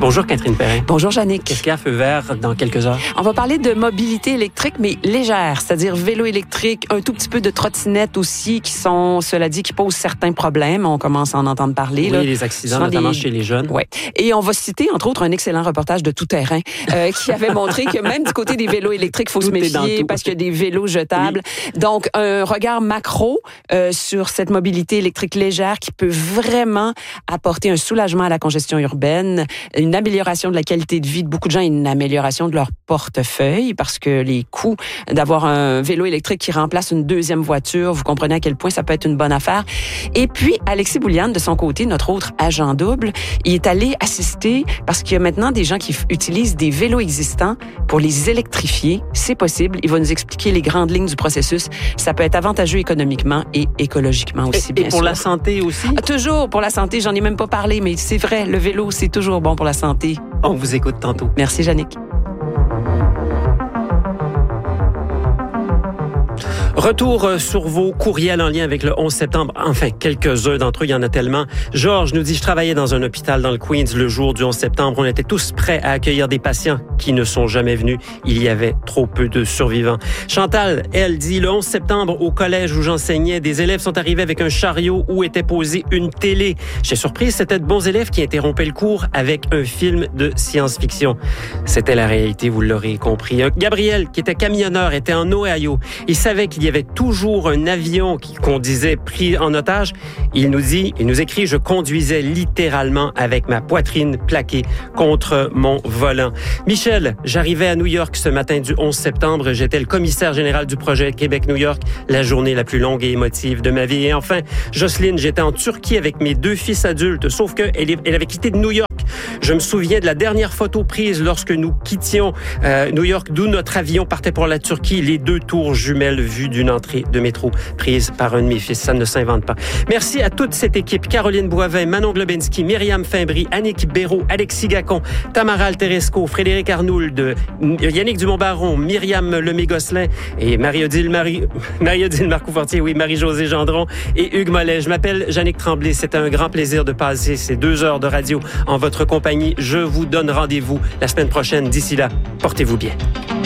Bonjour Catherine Perrin. Bonjour Jannick. Qu'est-ce qu'il y a à feu vert dans quelques heures? On va parler de mobilité électrique, mais légère, c'est-à-dire vélo électrique, un tout petit peu de trottinette aussi, qui sont, cela dit, qui posent certains problèmes. On commence à en entendre parler. Oui, là. les accidents, notamment chez les jeunes. Ouais. Et on va citer, entre autres, un excellent reportage de Tout Terrain qui avait montré que même du côté des vélos électriques, il faut se méfier parce qu'il y a des vélos jetables. Oui. Donc, un regard macro sur cette mobilité électrique légère qui peut vraiment apporter un soulagement à la congestion urbaine, une amélioration de la qualité de vie de beaucoup de gens et une amélioration de leur portefeuille parce que les coûts d'avoir un vélo électrique qui remplace une deuxième voiture, vous comprenez à quel point ça peut être une bonne affaire. Et puis, Alexis Bouliane, de son côté, notre autre agent double, il est allé assister parce qu'il y a maintenant des gens qui utilisent des vélos existants pour les électrifier. C'est possible. Il va nous expliquer les grandes lignes du processus. Ça peut être avantageux économiquement et écologiquement aussi, bien sûr. Et pour la santé aussi? Toujours pour la santé. J'en ai même pas parlé, mais c'est vrai, le vélo, c'est toujours bon pour la santé. On vous écoute tantôt. Merci, Jannick. Retour sur vos courriels en lien avec le 11 septembre. Enfin, quelques-uns d'entre eux, il y en a tellement. Georges nous dit, je travaillais dans un hôpital dans le Queens le jour du 11 septembre. On était tous prêts à accueillir des patients qui ne sont jamais venus. Il y avait trop peu de survivants. Chantal, elle dit, le 11 septembre, au collège où j'enseignais, des élèves sont arrivés avec un chariot où était posée une télé. J'étais surprise, c'était de bons élèves qui interrompaient le cours avec un film de science-fiction. C'était la réalité, vous l'aurez compris. Gabriel, qui était camionneur, était en Ohio. Il savait qu'il y avait toujours un avion qu'on disait pris en otage. Il nous écrit, je conduisais littéralement avec ma poitrine plaquée contre mon volant. Michel, j'arrivais à New York ce matin du 11 septembre. J'étais le commissaire général du projet Québec-New York, la journée la plus longue et émotive de ma vie. Et enfin, Jocelyne, j'étais en Turquie avec mes 2 fils adultes, sauf qu'elle avait quitté de New York. Je me souviens de la dernière photo prise lorsque nous quittions New York, d'où notre avion partait pour la Turquie, les 2 tours jumelles vues d'une entrée de métro prise par un de mes fils. Ça ne s'invente pas. Merci à toute cette équipe. Caroline Boivin, Manon Globensky, Myriam Fimbry, Annick Béraud, Alexis Gacon, Tamara Alteresco, Frédéric Arnould, Yannick Dumont-Baron, Myriam Lemay-Gosselin et Marie-Odile Marcoux-Fortier, oui, Marie-Josée Gendron et Hugues Mollet. Je m'appelle Jannick Tremblay. C'était un grand plaisir de passer ces 2 heures de radio en votre compagnie. Je vous donne rendez-vous la semaine prochaine. D'ici là, portez-vous bien.